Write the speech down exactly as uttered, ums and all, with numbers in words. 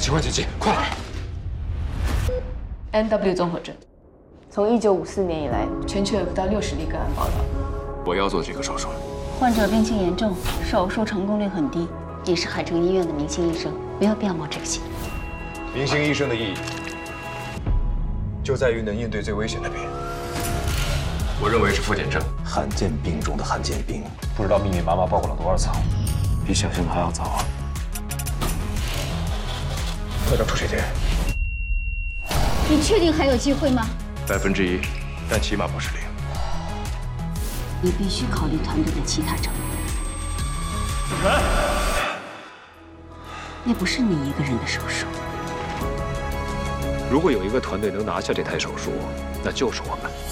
情况紧急，快 ！N W 综合症，从一九五四年以来，全球有不到六十例个案报道。 我要做这个手术。 患者病情严重，手术成功率很低。你是海城医院的明星医生，没有必要冒这个险。 明星医生的意义，就在于能应对最危险的病。 我认为是复检症， 罕见病中的罕见病。 不知道密密麻麻报告了多少层，比想象的还要早啊！ 快到出血点。 你确定还有机会吗？ 百分之一，但起码不是零。 你必须考虑团队的其他成员。那不是你一个人的手术。 如果有一个团队能拿下这台手术，那就是我们。